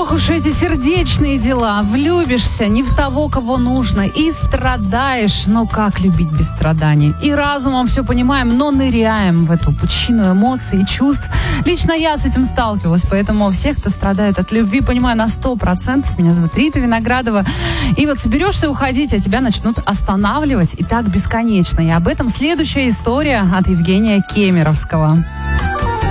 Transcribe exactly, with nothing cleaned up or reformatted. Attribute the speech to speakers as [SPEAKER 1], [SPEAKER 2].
[SPEAKER 1] Ох уж эти сердечные дела. Влюбишься не в того, кого нужно, и страдаешь. Но как любить без страданий? И разумом все понимаем, но ныряем в эту пучину эмоций и чувств. Лично я с этим сталкивалась, поэтому всех, кто страдает от любви, понимаю на сто процентов. Меня зовут Рита Виноградова. И вот соберешься уходить, а тебя начнут останавливать, и так бесконечно. И об этом следующая история от Евгения Кемеровского.